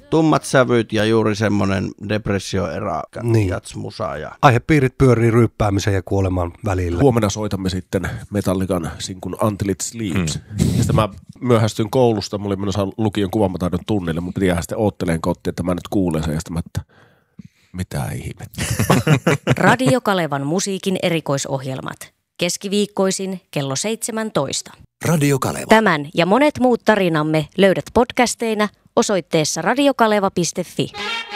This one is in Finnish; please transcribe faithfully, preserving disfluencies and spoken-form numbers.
tummat sävyt ja juuri semmoinen depressioerä Niin. jatsmusa. Ja... Aihepiirit pyörii ryyppäämisen ja kuoleman välillä. Huomenna soitamme sitten Metallican sinkun Until It Sleeps. Mm. Ja sitten mä myöhästyin koulusta, mulla oli menossa lukion kuvamataidon tunnille, mun piti jäädä sitten ootteleen kotiin, että mä nyt kuulen sen ja sitten mä, että mitä ihmettä. Radio Kalevan musiikin erikoisohjelmat. Keskiviikkoisin kello seitsemäntoista. Radio Kaleva. Tämän ja monet muut tarinamme löydät podcasteina osoitteessa radiokaleva piste fi.